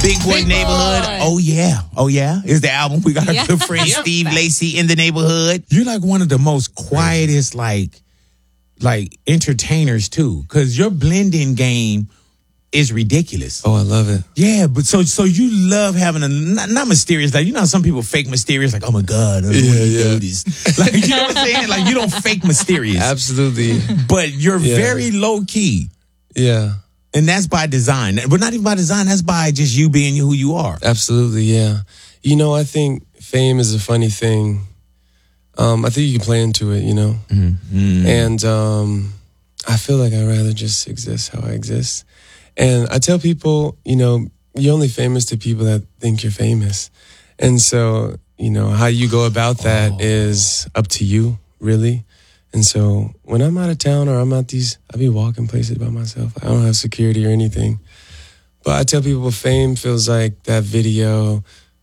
Big Boy Neighborhood. Oh yeah, is the album. We got our good friend Steve Lacy in the neighborhood. You're like one of the most quietest, like entertainers too, because your blending game is ridiculous. Oh, I love it. Yeah, but so you love having a not mysterious, like, you know how some people fake mysterious, like, oh my God, I don't want to do this. Like, you know what I'm saying? Like, you don't fake mysterious. Absolutely. But you're very low key. Yeah. And that's by design. But not even by design, that's by just you being who you are. Absolutely, yeah. You know, I think fame is a funny thing. I think you can play into it, you know? Mm-hmm. And I feel like I'd rather just exist how I exist. And I tell people, you know, you're only famous to people that think you're famous. And so, you know, how you go about that is up to you, really. And so when I'm out of town or I'm out I be walking places by myself. I don't have security or anything. But I tell people fame feels like that video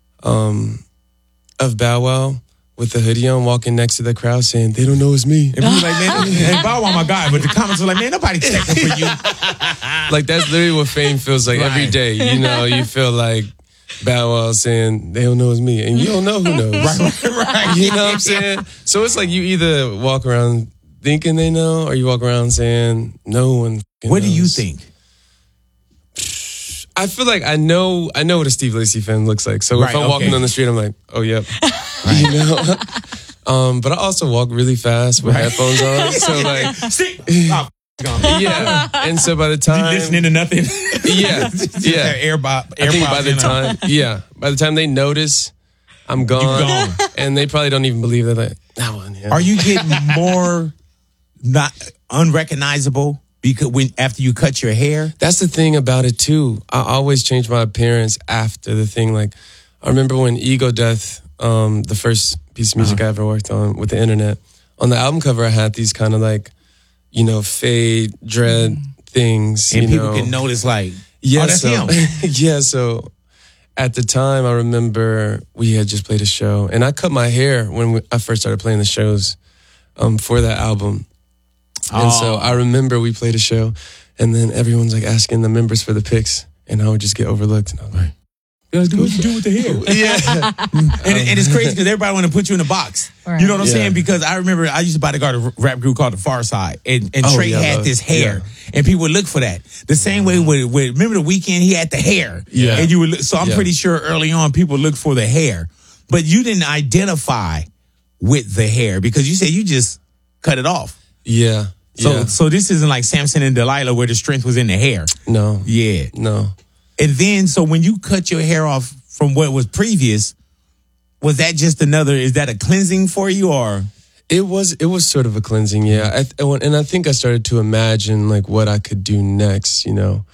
of Bow Wow with the hoodie on, walking next to the crowd saying, they don't know it's me. And people like, man, hey, Bow Wow my guy. But the comments are like, man, nobody checking for you. Like, that's literally what fame feels like every day. You know, you feel like Bow Wow saying, they don't know it's me. And you don't know who knows. Right. You know what I'm saying? So it's like you either walk around thinking they know or you walk around saying no one What knows. do you think? I feel like I know what a Steve Lacy fan looks like. So if I'm walking on the street, I'm like, oh, yep. You know? But I also walk really fast with headphones on. So like, yeah. And so by the time you listening to nothing, yeah. I think by the time they notice, I'm gone. And they probably don't even believe that that one. Yeah. Are you getting more not unrecognizable because after you cut your hair? That's the thing about it too. I always change my appearance after the thing. Like, I remember when Ego Death, the first piece of music I ever worked on with the internet, on the album cover I had these kind of like, you know, fade, dread things. And people can notice like, that's him. Yeah, so at the time, I remember we had just played a show. And I cut my hair when I first started playing the shows for that album. And so I remember we played a show. And then everyone's like asking the members for the pics. And I would just get overlooked. And I was like, what you do with the hair? Yeah. and it's crazy because everybody want to put you in a box. Right. You know what I'm saying? Because I remember I used to bodyguard a rap group called The Far Side. And Trey had this hair. Yeah. And people would look for that. The same way with remember The Weeknd, he had the hair. Yeah. And you would so I'm pretty sure early on people looked for the hair. But you didn't identify with the hair because you said you just cut it off. Yeah. So this isn't like Samson and Delilah where the strength was in the hair. No. Yeah. No. And then, so when you cut your hair off from what was previous, was that just is that a cleansing for you or? It was sort of a cleansing, yeah. And I think I started to imagine like what I could do next, you know,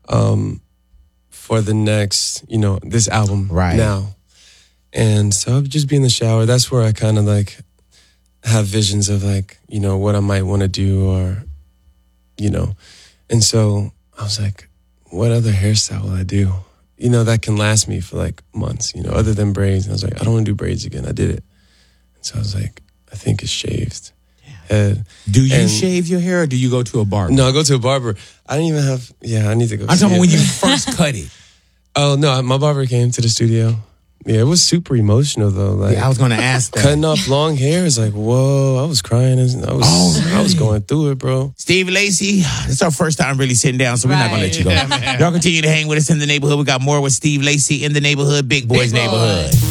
for the next, you know, this album now. And so I would just be in the shower. That's where I kind of like have visions of like, you know, what I might want to do or, you know. And so I was like, what other hairstyle will I do? You know, that can last me for like months, you know, other than braids. And I was like, I don't want to do braids again. I did it. And so I was like, I think it's shaved head. Do you shave your hair or do you go to a barber? No, I go to a barber. I didn't even have, I need to go. I'm talking about when you first cut it. Oh, no, my barber came to the studio. Yeah, it was super emotional though. Like, I was going to ask that. Cutting off long hair is like, whoa, I was crying. I was going through it, bro. Steve Lacy, it's our first time really sitting down, so we're not going to let you go. Y'all continue to hang with us in the neighborhood. We got more with Steve Lacy in the neighborhood, Big Boys Neighborhood.